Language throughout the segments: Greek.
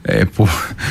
που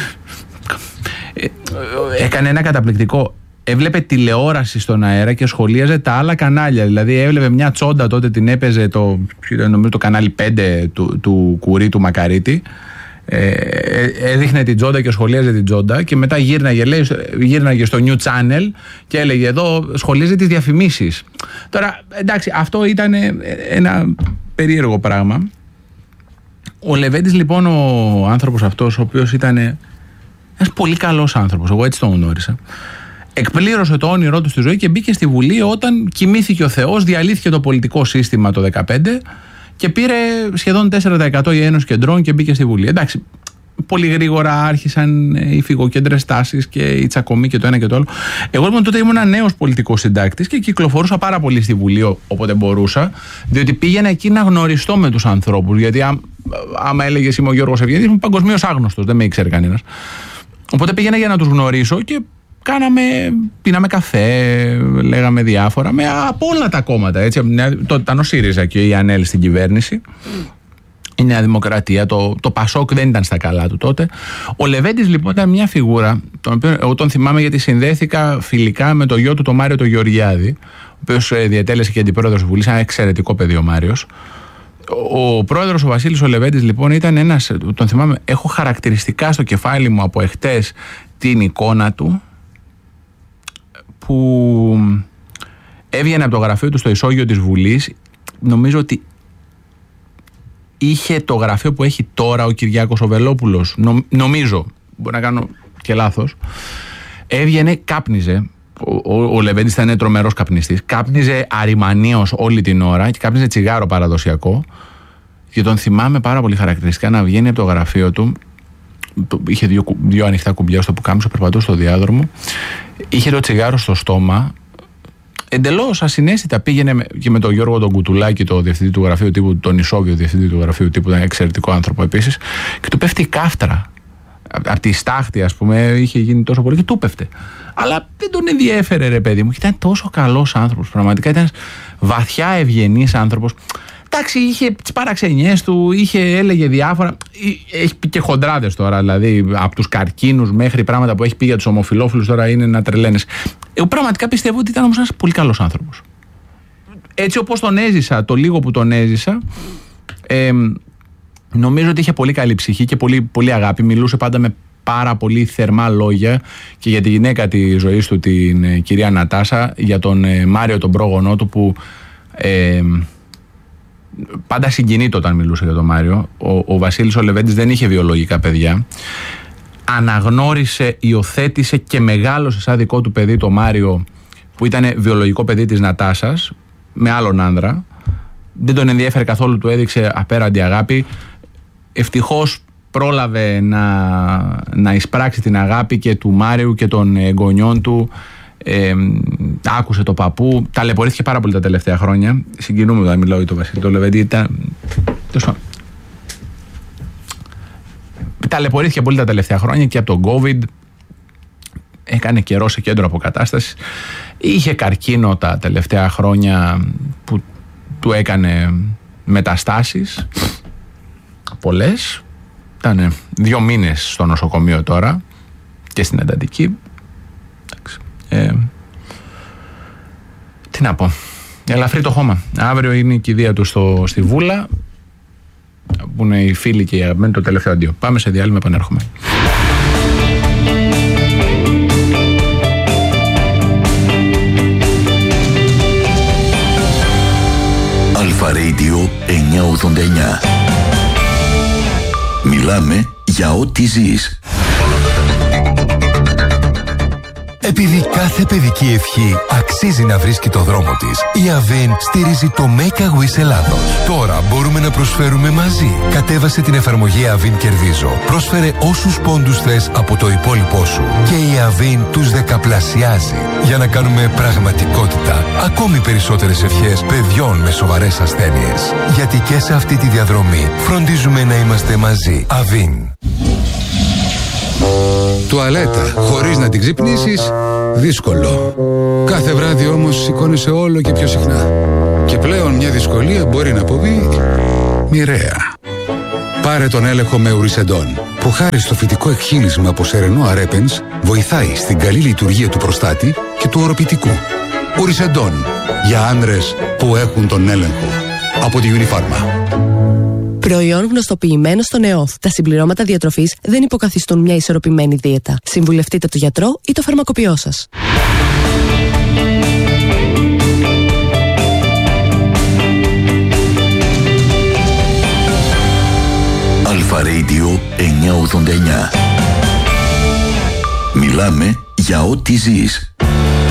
έκανε ένα καταπληκτικό. Έβλεπε τηλεόραση στον αέρα και σχολίαζε τα άλλα κανάλια. Δηλαδή έβλεπε μια τσόντα, τότε την έπαιζε νομίζω το κανάλι 5 του Κουρί του Μακαρίτη. Έδειχνε την τσόντα και σχολίαζε την τσόντα και μετά γύρναγε στο New Channel και έλεγε εδώ σχολίζει τις διαφημίσεις. Τώρα εντάξει, αυτό ήταν ένα περίεργο πράγμα. Ο Λεβέντης λοιπόν, ο άνθρωπος αυτός, ο οποίος ήταν ένας πολύ καλός άνθρωπος, εγώ έτσι τον γνώρισα, εκπλήρωσε το όνειρό του στη ζωή και μπήκε στη Βουλή όταν κοιμήθηκε ο Θεός, διαλύθηκε το πολιτικό σύστημα το 2015 και πήρε σχεδόν 4% η Ένωση Κεντρών και μπήκε στη Βουλή. Εντάξει, πολύ γρήγορα άρχισαν οι φυγοκέντρες τάσεις και οι τσακωμοί και το ένα και το άλλο. Εγώ λοιπόν τότε ήμουν νέος πολιτικός συντάκτης και κυκλοφορούσα πάρα πολύ στη Βουλή όποτε μπορούσα, διότι πήγαινα εκεί να γνωριστώ με τους ανθρώπους. Γιατί άμα έλεγες είμαι ο Γιώργος Ευγενής, ήμουν παγκοσμίως άγνωστος, δεν με ήξερε κανένας. Οπότε πήγαινα για να τους γνωρίσω και πίναμε καφέ, λέγαμε διάφορα από όλα τα κόμματα. Έτσι. Τότε ήταν ο ΣΥΡΙΖΑ και η ΑΝΕΛ στην κυβέρνηση. Η Νέα Δημοκρατία, το Πασόκ δεν ήταν στα καλά του τότε. Ο Λεβέντης λοιπόν ήταν μια φιγούρα, τον οποίο εγώ τον θυμάμαι γιατί συνδέθηκα φιλικά με το γιο του, τον Μάριο τον Γεωργιάδη, ο οποίος διατέλεσε και αντιπρόεδρος της Βουλής, ένα εξαιρετικό παιδί ο Μάριος. Ο πρόεδρος ο Βασίλης ο Λεβέντης λοιπόν ήταν ένας, τον θυμάμαι, έχω χαρακτηριστικά στο κεφάλι μου από εχτες την εικόνα του, που έβγαινε από το γραφείο του στο ισόγειο της Βουλής. Νομίζω ότι είχε το γραφείο που έχει τώρα ο Κυριάκος ο Βελόπουλος. Νομίζω, μπορεί να κάνω και λάθος. Έβγαινε, κάπνιζε. Ο Λεβέντης ήταν τρομερός καπνιστής. Κάπνιζε αριμανίως όλη την ώρα και κάπνιζε τσιγάρο παραδοσιακό. Και τον θυμάμαι πάρα πολύ χαρακτηριστικά να βγαίνει από το γραφείο του. Είχε δύο ανοιχτά κουμπιά στο πουκάμισο, περπατούσε στο διάδρομο. Είχε το τσιγάρο στο στόμα. Εντελώς ασυναίσθητα πήγαινε και με τον Γιώργο τον Κουτουλάκη, το διευθυντή του γραφείου τύπου, τον Ισόβιο διευθυντή του γραφείου τύπου, ήταν εξαιρετικό άνθρωπο επίσης, και του πέφτει η κάφτρα. Από τη στάχτη, ας πούμε, είχε γίνει τόσο πολύ και του πέφτε. Αλλά δεν τον ενδιέφερε, ρε παιδί μου, και ήταν τόσο καλός άνθρωπος. Πραγματικά ήταν βαθιά ευγενής άνθρωπος. Εντάξει, είχε τις παραξενιές του, έλεγε διάφορα. Έχει πει και χοντράδες τώρα, δηλαδή από τους καρκίνους μέχρι πράγματα που έχει πει για τους ομοφυλόφιλους, τώρα είναι να τρελαίνεις. Εγώ πραγματικά πιστεύω ότι ήταν όμως ένας πολύ καλός άνθρωπος. Έτσι όπως τον έζησα, το λίγο που τον έζησα, νομίζω ότι είχε πολύ καλή ψυχή και πολύ, πολύ αγάπη. Μιλούσε πάντα με πάρα πολύ θερμά λόγια και για τη γυναίκα της ζωής του, την κυρία Νατάσα, για τον Μάριο τον πρόγονό του, που πάντα συγκινείται όταν μιλούσε για τον Μάριο. Ο Βασίλης ο Λεβέντης δεν είχε βιολογικά παιδιά. Αναγνώρισε, υιοθέτησε και μεγάλωσε σαν δικό του παιδί το Μάριο, που ήταν βιολογικό παιδί της Νατάσας, με άλλον άνδρα. Δεν τον ενδιέφερε καθόλου, του έδειξε απέραντη αγάπη. Ευτυχώς πρόλαβε να εισπράξει την αγάπη και του Μάριου και των εγγονιών του. Άκουσε το παππού. Ταλαιπωρήθηκε πάρα πολύ τα τελευταία χρόνια. Συγκινούμε όταν μιλάω για τον Βασίλη το Λεβέντη. Ταλαιπωρήθηκε πολύ τα τελευταία χρόνια και από τον COVID. Έκανε καιρό σε κέντρο αποκατάστασης. Είχε καρκίνο τα τελευταία χρόνια που του έκανε μεταστάσεις πολλές. Ήταν 2 μήνες στο νοσοκομείο τώρα και στην εντατική. Τι να πω, ελαφρύ το χώμα. Αύριο είναι η κηδεία του στη Βούλα, που είναι οι φίλοι και οι αγαπημένοι, το τελευταίο αντίο. Πάμε σε διάλειμμα, επανέρχομαι. Αλφα Radio 989. Μιλάμε για ό,τι ζεις. Επειδή κάθε παιδική ευχή αξίζει να βρίσκει το δρόμο της, η Avin στηρίζει το Make a Wish Ελλάδος. Τώρα μπορούμε να προσφέρουμε μαζί. Κατέβασε την εφαρμογή Avin Κερδίζω. Πρόσφερε όσους πόντους θες από το υπόλοιπό σου και η Avin τους δεκαπλασιάζει για να κάνουμε πραγματικότητα ακόμη περισσότερες ευχές παιδιών με σοβαρές ασθένειες. Γιατί και σε αυτή τη διαδρομή φροντίζουμε να είμαστε μαζί. Avin. Τουαλέτα χωρίς να την ξυπνήσεις, δύσκολο. Κάθε βράδυ όμως σηκώνεσαι όλο και πιο συχνά. Και πλέον μια δυσκολία μπορεί να αποβεί μοιραία. Πάρε τον έλεγχο με Ουρισεντόν, που χάρη στο φυτικό εκχύλισμα από σερενό αρέπενς βοηθάει στην καλή λειτουργία του προστάτη και του οροπιτικού. Ουρισεντόν, για άνδρες που έχουν τον έλεγχο. Από τη Unifarma. Προϊόν γνωστοποιημένο στον ΕΟΦ. Τα συμπληρώματα διατροφής δεν υποκαθιστούν μια ισορροπημένη δίαιτα. Συμβουλευτείτε τον γιατρό ή το φαρμακοποιό σας. Αλφα Radio 989. Μιλάμε για ό,τι ζεις.